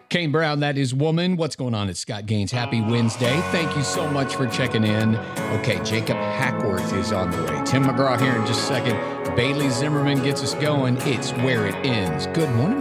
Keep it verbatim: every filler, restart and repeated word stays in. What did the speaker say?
Kane Brown, that is Woman. What's going on? It's Scott Gaines. Happy Wednesday. Thank you so much for checking in. Okay, Jacob Hackworth is on the way. Tim McGraw here in just a second. Bailey Zimmerman gets us going. It's Where It Ends. Good morning.